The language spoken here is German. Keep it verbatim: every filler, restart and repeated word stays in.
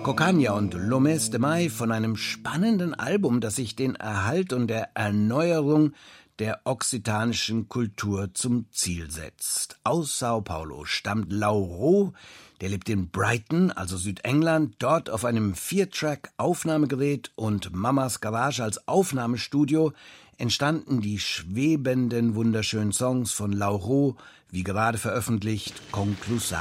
Cocaña und Le Mes de Mai von einem spannenden Album, das sich den Erhalt und der Erneuerung der okzitanischen Kultur zum Ziel setzt. Aus Sao Paulo stammt Lauro, der lebt in Brighton, also Südengland, dort auf einem Vier-Track-Aufnahmegerät und Mamas Garage als Aufnahmestudio entstanden die schwebenden, wunderschönen Songs von Lauro, wie gerade veröffentlicht, Conclusar.